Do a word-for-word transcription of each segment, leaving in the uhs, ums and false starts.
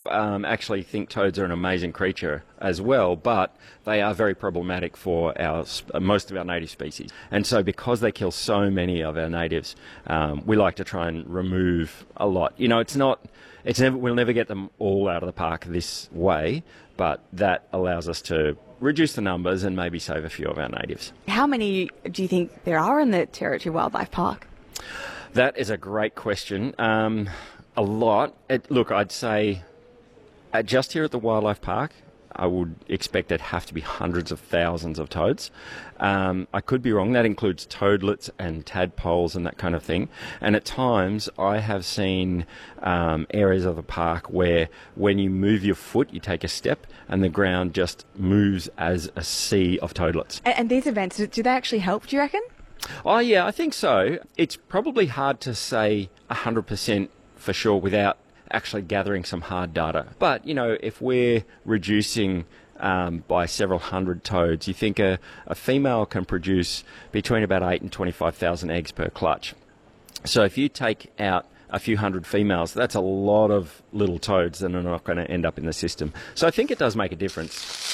um, actually think toads are an amazing creature as well, but they are very problematic for our most of our native species. And so because they kill so many of our natives, um, we like to try and remove a lot. You know, it's not, it's never, we'll never get them all out of the park this way, but that allows us to reduce the numbers and maybe save a few of our natives. How many do you think there are in the Territory Wildlife Park? That is a great question. Um, a lot. It, look, I'd say uh, just here at the Wildlife Park, I would expect it'd have to be hundreds of thousands of toads. Um, I could be wrong. That includes toadlets and tadpoles and that kind of thing. And at times, I have seen um, areas of the park where when you move your foot, you take a step, and the ground just moves as a sea of toadlets. And, and these events, do they actually help, do you reckon? Oh, yeah, I think so. It's probably hard to say one hundred percent for sure without actually gathering some hard data. But, you know, if we're reducing um, by several hundred toads, you think a, a female can produce between about eight and twenty-five thousand eggs per clutch. So if you take out a few hundred females, that's a lot of little toads that are not going to end up in the system. So I think it does make a difference.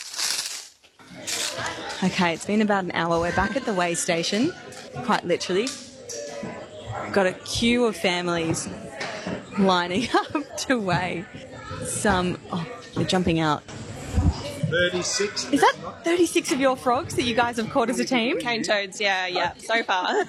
Okay, it's been about an hour. We're back at the weigh station, quite literally. Got a queue of families lining up to weigh some... Oh, they're jumping out. thirty-six. Is that thirty-six of your frogs that you guys have caught as a team? Cane toads, yeah, yeah, so far.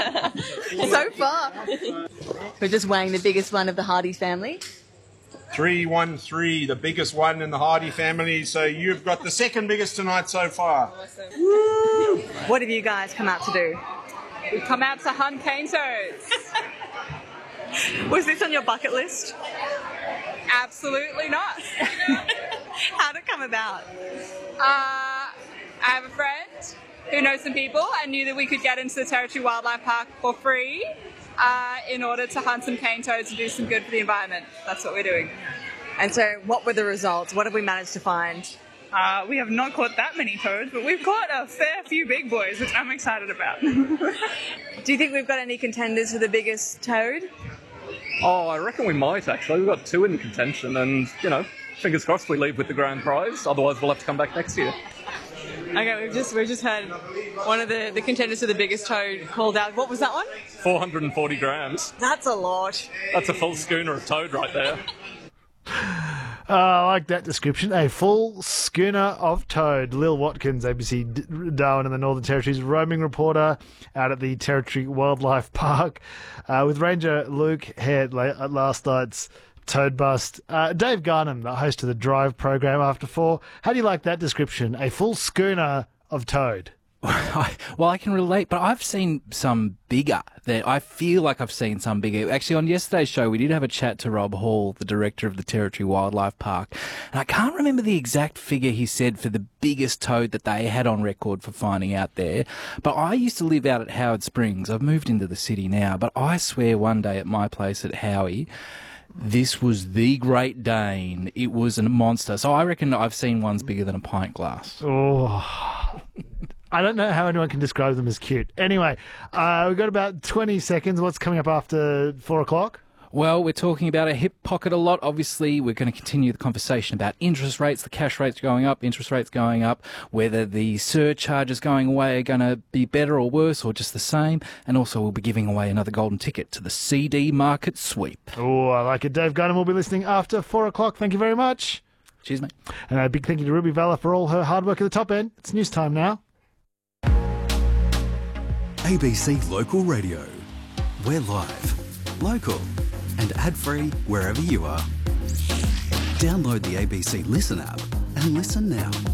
So far. We're just weighing the biggest one of the Hardy's family. three one three, the biggest one in the Hardy family. So you've got the second biggest tonight so far. Awesome. Woo! What have you guys come out to do? We've come out to hunt cane toads. Was this on your bucket list? Absolutely not. How'd it come about? Uh, I have a friend who knows some people and knew that we could get into the Territory Wildlife Park for free uh, in order to hunt some cane toads and do some good for the environment. That's what we're doing. And so what were the results? What have we managed to find? Uh, we have not caught that many toads, but we've caught a fair few big boys, which I'm excited about. Do you think we've got any contenders for the biggest toad? Oh, I reckon we might, actually. We've got two in contention, and, you know, fingers crossed we leave with the grand prize. Otherwise, we'll have to come back next year. Okay, we've just we've just had one of the, the contenders for the biggest toad called out. What was that one? four hundred forty grams. That's a lot. That's a full schooner of toad right there. Uh, I like that description. A full schooner of toad. Lil Watkins, A B C Darwin in the Northern Territory's roaming reporter out at the Territory Wildlife Park uh, with Ranger Luke Head at last night's Toad Bust. Uh, Dave Garnham, the host of the Drive program after four. How do you like that description? A full schooner of toad. Well, I can relate, but I've seen some bigger. That I feel like I've seen some bigger. Actually, on yesterday's show, we did have a chat to Rob Hall, the director of the Territory Wildlife Park, and I can't remember the exact figure he said for the biggest toad that they had on record for finding out there. But I used to live out at Howard Springs. I've moved into the city now, but I swear one day at my place at Howie, this was the Great Dane. It was a monster. So I reckon I've seen ones bigger than a pint glass. Oh... I don't know how anyone can describe them as cute. Anyway, uh, we've got about twenty seconds. What's coming up after four o'clock? Well, we're talking about a hip pocket a lot. Obviously, we're going to continue the conversation about interest rates, the cash rates going up, interest rates going up, whether the surcharges going away are going to be better or worse or just the same. And also, we'll be giving away another golden ticket to the C D Market Sweep. Oh, I like it. Dave Gunham will be listening after four o'clock. Thank you very much. Cheers, mate. And a big thank you to Ruby Valla for all her hard work at the top end. It's news time now. A B C Local Radio. We're live, local and ad-free wherever you are. Download the A B C Listen app and listen now.